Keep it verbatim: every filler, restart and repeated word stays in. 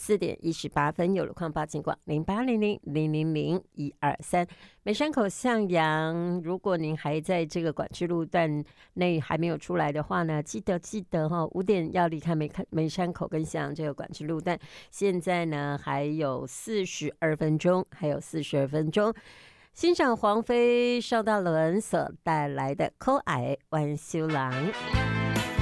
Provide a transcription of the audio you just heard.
四点一十八分，有路况报警广零八零零零零零一二三。美山口向阳，如果您还在这个管制路段内还没有出来的话呢，记得记得哈、哦，五点要离开美美山口跟向阳这个管制路段。现在呢还有四十二分钟，还有四十二分钟。欣赏黄飞邵大伦所带来的《可爱万修郎》。